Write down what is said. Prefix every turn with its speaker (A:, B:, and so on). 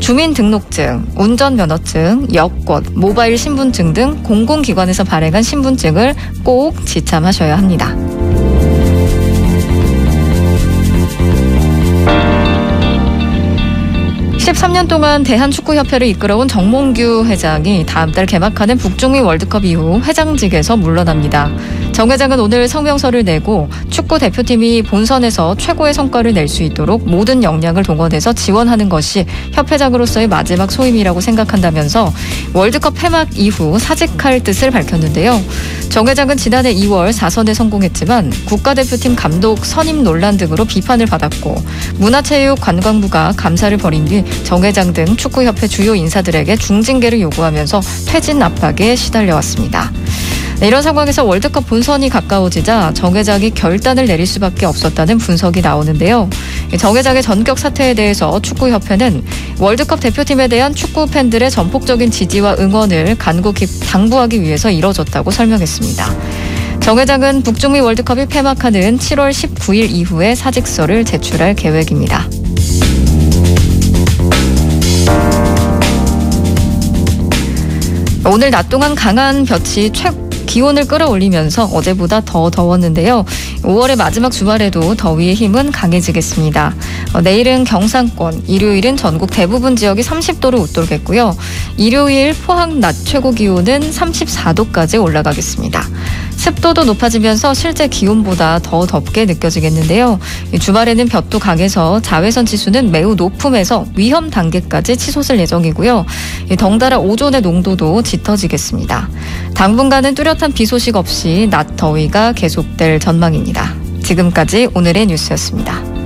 A: 주민등록증, 운전면허증, 여권, 모바일 신분증 등 공공기관에서 발행한 신분증을 꼭 지참하셔야 합니다. (13년) 동안 대한축구협회를 이끌어온 정몽규 회장이 다음 달 개막하는 북중미 월드컵 이후 회장직에서 물러납니다. 정 회장은 오늘 성명서를 내고 축구 대표팀이 본선에서 최고의 성과를 낼 수 있도록 모든 역량을 동원해서 지원하는 것이 협회장으로서의 마지막 소임이라고 생각한다면서 월드컵 폐막 이후 사직할 뜻을 밝혔는데요. 정 회장은 지난해 2월 4선에 성공했지만 국가대표팀 감독 선임 논란 등으로 비판을 받았고 문화체육관광부가 감사를 벌인 뒤 정 회장 등 축구협회 주요 인사들에게 중징계를 요구하면서 퇴진 압박에 시달려왔습니다. 이런 상황에서 월드컵 본선이 가까워지자 정 회장이 결단을 내릴 수밖에 없었다는 분석이 나오는데요. 정 회장의 전격 사퇴에 대해서 축구협회는 월드컵 대표팀에 대한 축구 팬들의 전폭적인 지지와 응원을 간곡히 당부하기 위해서 이뤄졌다고 설명했습니다. 정 회장은 북중미 월드컵이 폐막하는 7월 19일 이후에 사직서를 제출할 계획입니다. 오늘 낮 동안 강한 볕이 기온을 끌어올리면서 어제보다 더 더웠는데요. 5월의 마지막 주말에도 더위의 힘은 강해지겠습니다. 내일은 경상권, 일요일은 전국 대부분 지역이 30도를 웃돌겠고요. 일요일 포항 낮 최고 기온은 34도까지 올라가겠습니다. 습도도 높아지면서 실제 기온보다 더 덥게 느껴지겠는데요. 주말에는 볕도 강해서 자외선 지수는 매우 높음에서 위험 단계까지 치솟을 예정이고요. 덩달아 오존의 농도도 짙어지겠습니다. 당분간은 뚜렷한 비 소식 없이 낮 더위가 계속될 전망입니다. 지금까지 오늘의 뉴스였습니다.